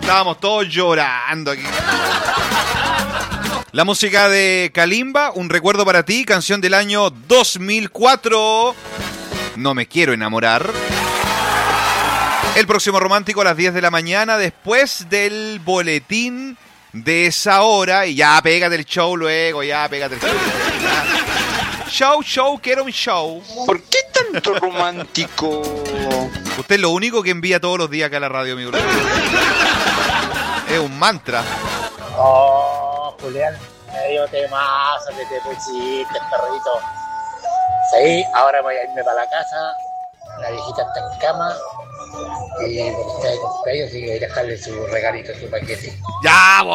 Estábamos todos llorando aquí. La música de Kalimba, Un recuerdo para ti, canción del año 2004. No me quiero enamorar. El próximo romántico a las 10 de la mañana, después del boletín de esa hora. Y ya, pégate el show luego, ya, pégate el show. Show, quiero un show. ¿Por qué tanto romántico? Usted es lo único que envía todos los días acá a la radio, amigo. Es un mantra. Oh, Julián, medio temazo que te pusiste, perrito. Sí, ahora voy a irme para la casa. La viejita está en cama. Y porque está de cumpleaños, así que voy a dejarle su regalito, su paquete. Ya,